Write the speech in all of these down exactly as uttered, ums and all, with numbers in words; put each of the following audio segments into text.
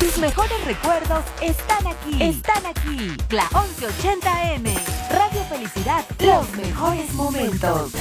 Mis mejores recuerdos están aquí. Están aquí. La once ochenta eme. Radio Felicidad. Los mejores momentos.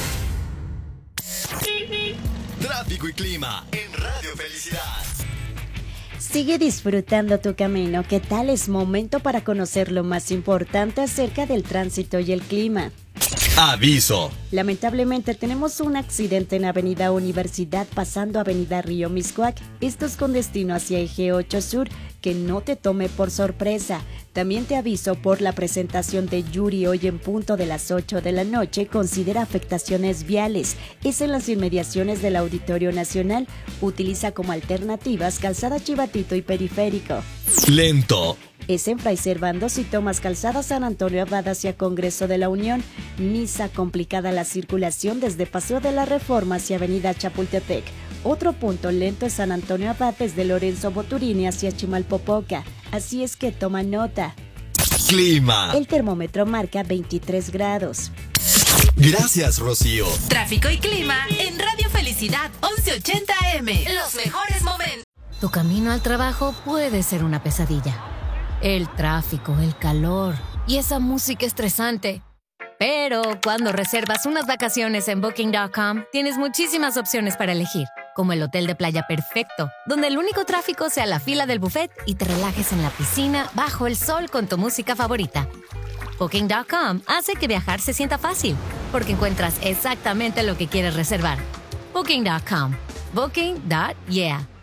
Tráfico y clima en Radio Felicidad. Sigue disfrutando tu camino. ¿Qué tal? Es momento para conocer lo más importante acerca del tránsito y el clima. Aviso. Lamentablemente tenemos un accidente en Avenida Universidad pasando Avenida Río Miscuac. Esto es con destino hacia Eje ocho Sur. Que no te tome por sorpresa. También te aviso por la presentación de Yuri hoy en punto de las ocho de la noche. Considera afectaciones viales. Es en las inmediaciones del Auditorio Nacional. Utiliza como alternativas Calzada Chivatito y Periférico. Lento. Es en Fray Servando si tomas Calzada San Antonio Abad hacia Congreso de la Unión. Niza, complicada la circulación desde Paseo de la Reforma hacia Avenida Chapultepec. Otro punto lento es San Antonio Abad desde Lorenzo Boturini hacia Chimalpopoca. Así es que toma nota. Clima. El termómetro marca veintitrés grados. Gracias, Rocío. Tráfico y clima en Radio Felicidad once ochenta eme. Los mejores momentos. Tu camino al trabajo puede ser una pesadilla. El tráfico, el calor y esa música estresante. Pero cuando reservas unas vacaciones en Booking punto com, tienes muchísimas opciones para elegir, como el hotel de playa perfecto, donde el único tráfico sea la fila del buffet y te relajes en la piscina bajo el sol con tu música favorita. Booking punto com hace que viajar se sienta fácil, porque encuentras exactamente lo que quieres reservar. Booking punto com. Booking punto yeah.